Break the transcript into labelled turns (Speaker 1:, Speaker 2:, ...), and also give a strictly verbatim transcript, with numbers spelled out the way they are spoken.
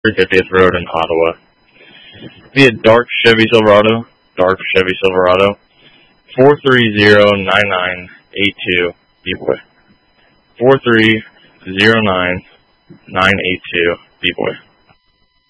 Speaker 1: fiftieth Road in Ottawa. Via dark Chevy Silverado, dark Chevy Silverado, four three zero nine nine eight two, B-Boy. four three zero nine nine eight two, B-Boy.